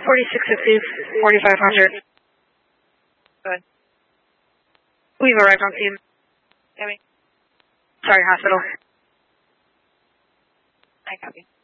4660, 4500. Good. We've arrived on scene. Copy. Sorry, hospital. I copy.